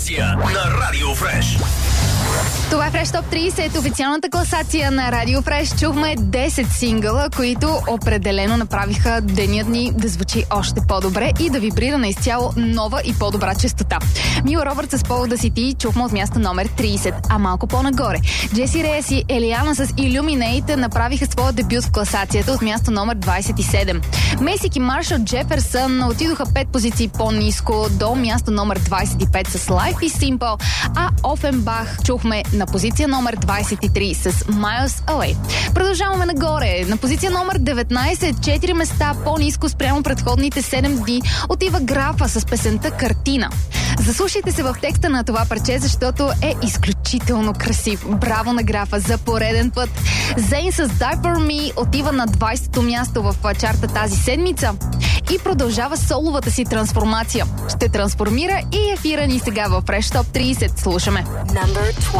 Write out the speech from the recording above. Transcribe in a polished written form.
класация на Радио Фреш. Това е Fresh Top 30, официалната класация на Радио Фреш. Чухме 10 сингъла, които определено направиха денят ни да звучи още по-добре и да вибрира на изцяло нова и по-добра честота. Мила Робърт с повода си ти чухме от място номер 30, а малко по-нагоре. Джеси Рейс и Елиана с Illuminate направиха своя дебют в класацията от място номер 27. Мейсик и Маршал Джеферсън отидоха 5 позиции по-ниско до място номер 25 с Life is Simple, а Офенбах чухме на позиция номер 23 с Miles Away. Продължаваме нагоре. На позиция номер 19, 4 места по-ниско спрямо предходните 7 дни, отива Графа с песента Картина. Заслушайте се в текста на това парче, защото е изключително красив. Браво на Графа за пореден път. Зейн с Diaper Me отива на 20-то място в чарта тази седмица и продължава соловата си трансформация. Ще трансформира и ефира ни сега в Fresh Top 30. Слушаме.